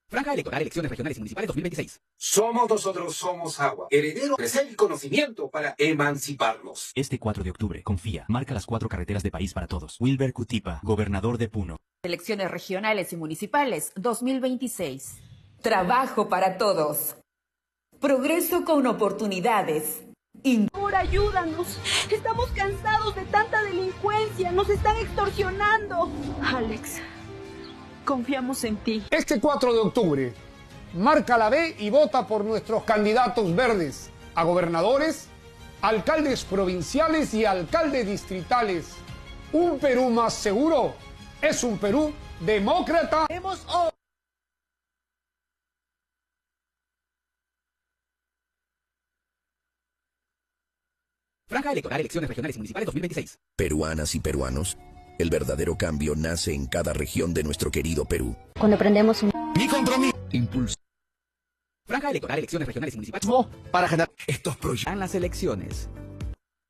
Franja electoral, elecciones regionales y municipales 2026. Somos nosotros, somos agua. Heredero, crecer el conocimiento para emanciparnos. Este 4 de octubre, confía, marca las 4 carreteras de país para todos. Wilber Cutipa, gobernador de Puno. Elecciones regionales y municipales 2026. Trabajo para todos. Progreso con oportunidades. Por ayúdanos. Estamos cansados de tanta delincuencia. Nos están extorsionando. Alex, confiamos en ti. Este 4 de octubre, marca la B y vota por nuestros candidatos verdes a gobernadores, alcaldes provinciales y alcaldes distritales. Un Perú más seguro es un Perú demócrata. Franja electoral, elecciones regionales y municipales 2026. Peruanas y peruanos, el verdadero cambio nace en cada región de nuestro querido Perú. Cuando prendemos un... Mi compromiso. Impulso. Franja electoral, elecciones regionales y municipales. Para ganar estos proyectos. En las elecciones.